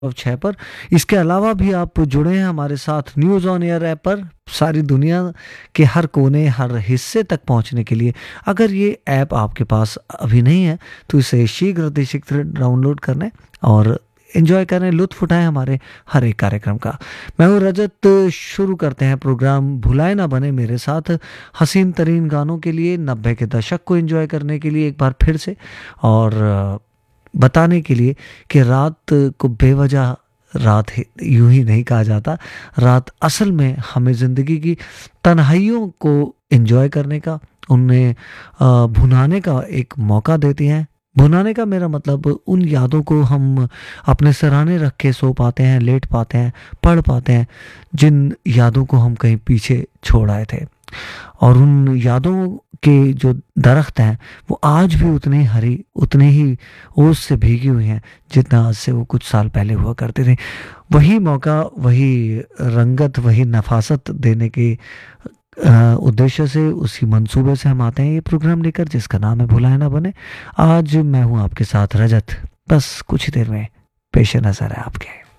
6 पर। इसके अलावा भी आप जुड़े हैं हमारे साथ न्यूज़ ऑन एयर ऐप पर सारी दुनिया के हर कोने, हर हिस्से तक पहुंचने के लिए। अगर ये ऐप आपके पास अभी नहीं है तो इसे शीघ्र अतिशीघ्र डाउनलोड कर लें और एंजॉय करें, लुत्फ उठाएं हमारे हर एक कार्यक्रम का। मैं हूँ रजत। शुरू करते हैं प्रोग्राम भुलाए ना बने मेरे साथ हसीन तरीन गानों के लिए, 90 के दशक को एंजॉय करने के लिए एक बार फिर से, और बताने के लिए कि रात को बेवजह रात यूं ही नहीं कहा जाता। रात असल में हमें ज़िंदगी की तन्हाइयों को एंजॉय करने का, उन्हें भुनाने का एक मौका देती हैं। भुनाने का मेरा मतलब उन यादों को हम अपने सराहने रख के सो पाते हैं, लेट पाते हैं, पढ़ पाते हैं, जिन यादों को हम कहीं पीछे छोड़ आए थे। और उन यादों के जो दरख्त हैं वो आज भी उतने ही हरी, उतने ही ओस से भीगी हुई हैं जितना आज से वो कुछ साल पहले हुआ करते थे। वही मौका, वही रंगत, वही नफासत देने के उद्देश्य से, उसी मंसूबे से हम आते हैं ये प्रोग्राम लेकर जिसका नाम है भुलाए ना बने। आज मैं हूं आपके साथ रजत। बस कुछ ही देर में पेश नजर है आपके।